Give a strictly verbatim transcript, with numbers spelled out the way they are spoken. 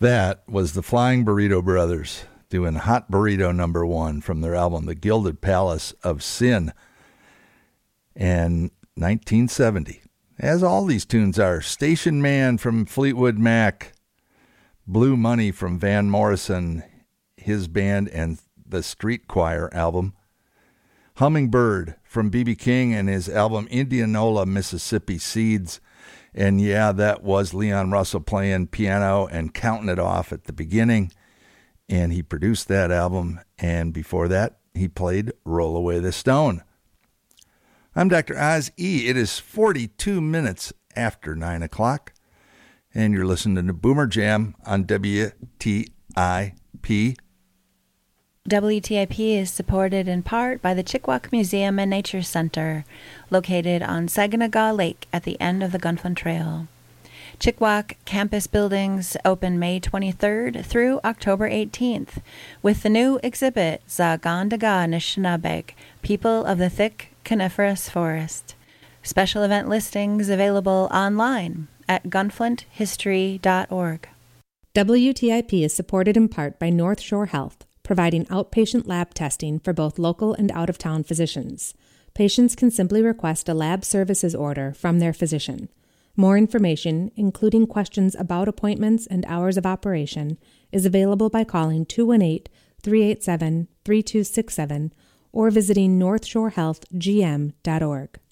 That was the Flying Burrito Brothers doing Hot Burrito number one from their album, The Gilded Palace of Sin, in nineteen seventy. As all these tunes are. Station Man from Fleetwood Mac, Blue Money from Van Morrison, his band, and the Street Choir album. Hummingbird from B B King and his album Indianola, Mississippi Seeds. And yeah, that was Leon Russell playing piano and counting it off at the beginning. And he produced that album. And before that, he played Roll Away the Stone. I'm Doctor Oz E. It is forty-two minutes after nine o'clock. And you're listening to Boomer Jam on W T I P. W T I P is supported in part by the Chickawauk Museum and Nature Center, located on Saginaw Lake at the end of the Gunflint Trail. Chickawauk campus buildings open May twenty-third through October eighteenth, with the new exhibit Zagandaga Nishnabeg, People of the Thick Coniferous Forest. Special event listings available online at gunflint history dot org. W T I P is supported in part by North Shore Health, providing outpatient lab testing for both local and out-of-town physicians. Patients can simply request a lab services order from their physician. More information, including questions about appointments and hours of operation, is available by calling two one eight, three eight seven, three two six seven or visiting north shore health g m dot org.